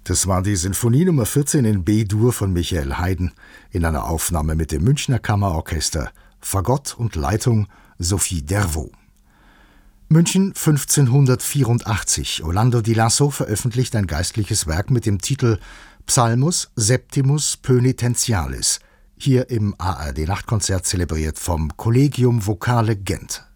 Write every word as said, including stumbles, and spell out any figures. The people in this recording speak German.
Das war die Sinfonie Nummer vierzehn in B-Dur von Michael Haydn in einer Aufnahme mit dem Münchner Kammerorchester, Fagott und Leitung Sophie Dervaux. München fünfzehnhundertvierundachtzig. Orlando di Lasso veröffentlicht ein geistliches Werk mit dem Titel Psalmus Septimus Pönitentialis, hier im A R D-Nachtkonzert zelebriert vom Collegium Vocale Gent.